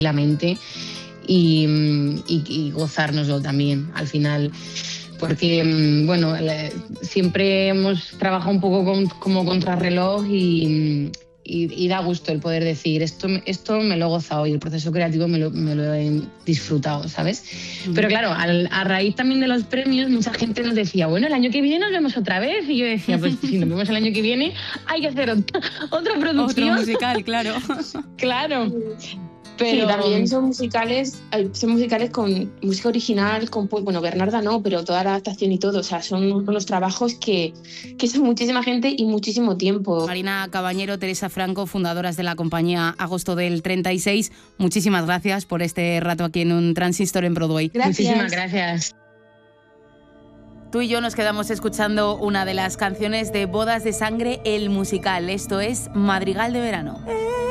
tranquilamente y gozárnoslo también al final. Porque, bueno, siempre hemos trabajado un poco como contrarreloj y da gusto el poder decir esto me lo he gozado y el proceso creativo me lo he disfrutado, ¿sabes? Pero claro, a raíz también de los premios, mucha gente nos decía, bueno, el año que viene nos vemos otra vez. Y yo decía, pues si nos vemos el año que viene, hay que hacer otra producción. Otro musical, claro. Claro. Pero... Sí, también son musicales con música original, pues, bueno, Bernarda no, pero toda la adaptación y todo, o sea, son unos trabajos que son muchísima gente y muchísimo tiempo. Marina Cabañero, Teresa Franco, fundadoras de la compañía Agosto del 36, muchísimas gracias por este rato aquí en Un Transistor en Broadway. Gracias. Muchísimas gracias. Tú y yo nos quedamos escuchando una de las canciones de Bodas de Sangre, el musical. Esto es Madrigal de Verano.